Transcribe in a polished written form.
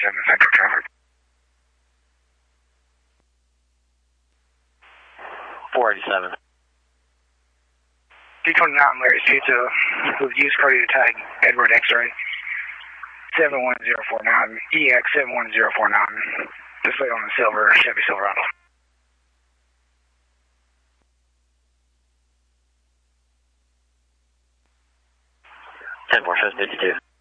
Central traffic. 487. D29 Larry's Pizza with used car to tag Edward X-Ray 71049 EX 71049. Display on the silver Chevy Silverado. 10-4, 52.